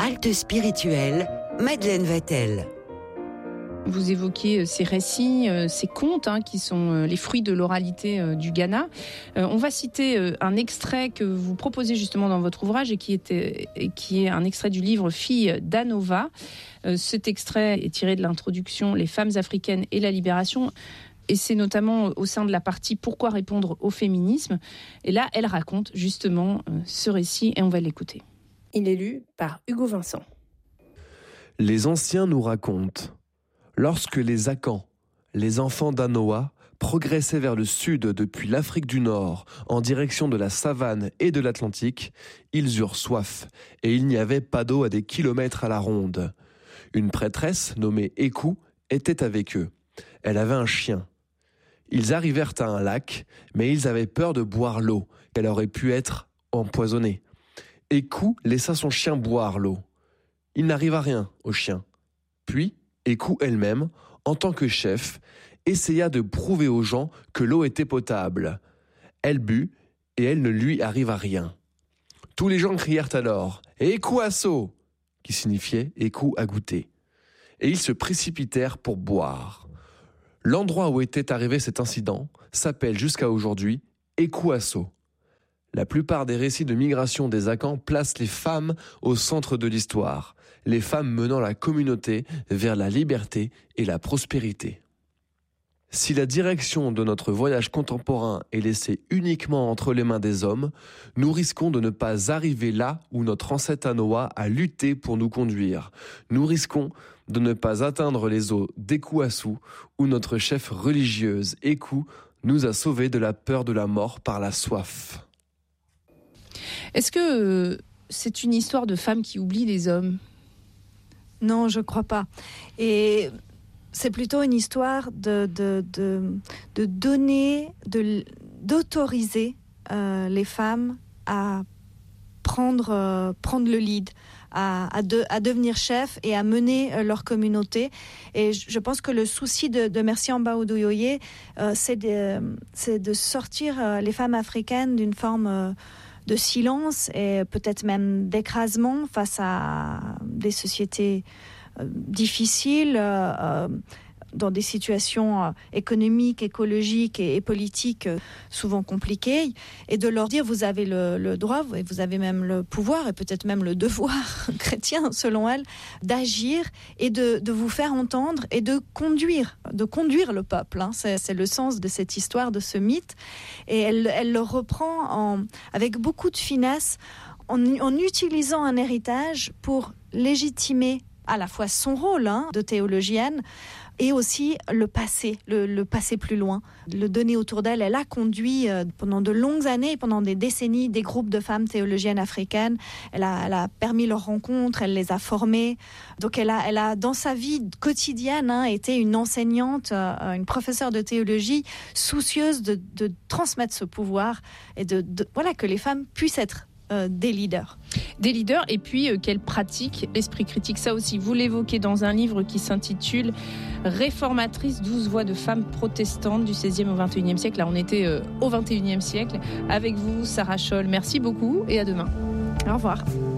Halte spirituelle, Madeleine Vatel. Vous évoquez ces récits, ces contes qui sont les fruits de l'oralité du Ghana. On va citer un extrait que vous proposez justement dans votre ouvrage et qui est un extrait du livre Filles d'Anova. Cet extrait est tiré de l'introduction Les femmes africaines et la libération. Et c'est notamment au sein de la partie Pourquoi répondre au féminisme. Et là, elle raconte justement ce récit et on va l'écouter. Il est lu par Hugo Vincent. Les anciens nous racontent. Lorsque les Akans, les enfants d'Anoa, progressaient vers le sud depuis l'Afrique du Nord en direction de la savane et de l'Atlantique, ils eurent soif et il n'y avait pas d'eau à des kilomètres à la ronde. Une prêtresse nommée Ekou était avec eux. Elle avait un chien. Ils arrivèrent à un lac, mais ils avaient peur de boire l'eau, qu'elle aurait pu être empoisonnée. Ekou laissa son chien boire l'eau. Il n'arriva rien au chien. Puis, Ekou elle-même, en tant que chef, essaya de prouver aux gens que l'eau était potable. Elle but et elle ne lui arriva rien. Tous les gens crièrent alors « Ekou asso !» qui signifiait « Ekou à goûter ». Et ils se précipitèrent pour boire. L'endroit où était arrivé cet incident s'appelle jusqu'à aujourd'hui Ekou asso. La plupart des récits de migration des Akans placent les femmes au centre de l'histoire, les femmes menant la communauté vers la liberté et la prospérité. Si la direction de notre voyage contemporain est laissée uniquement entre les mains des hommes, nous risquons de ne pas arriver là où notre ancêtre Anoa a lutté pour nous conduire. Nous risquons de ne pas atteindre les eaux d'Ekou Assou, où notre chef religieuse Ekou nous a sauvés de la peur de la mort par la soif. Est-ce que c'est une histoire de femmes qui oublient les hommes ? Non, je ne crois pas. Et c'est plutôt une histoire de donner, d'autoriser les femmes à prendre le lead, à devenir chef et à mener leur communauté. Et je pense que le souci de Merci Amba Oduyoye, c'est de sortir les femmes africaines d'une forme de silence et peut-être même d'écrasement face à des sociétés difficiles, dans des situations économiques, écologiques et politiques souvent compliquées, et de leur dire vous avez le droit et vous avez même le pouvoir et peut-être même le devoir chrétien selon elle d'agir et de vous faire entendre et de conduire le peuple. C'est le sens de cette histoire, de ce mythe, et elle le reprend avec beaucoup de finesse en utilisant un héritage pour légitimer à la fois son rôle de théologienne et aussi le passé plus loin, le donner autour d'elle. Elle a conduit pendant de longues années, pendant des décennies, des groupes de femmes théologiennes africaines. Elle a permis leurs rencontres, elle les a formées. Donc elle a dans sa vie quotidienne été une enseignante, une professeure de théologie, soucieuse de transmettre ce pouvoir et voilà, que les femmes puissent être des leaders. Des leaders, et puis qu'elles pratiquent l'esprit critique. Ça aussi, vous l'évoquez dans un livre qui s'intitule Réformatrices, 12 voix de femmes protestantes du 16e au 21e siècle. Là, on était au 21e siècle. Avec vous, Sarah Scholl. Merci beaucoup et à demain. Au revoir.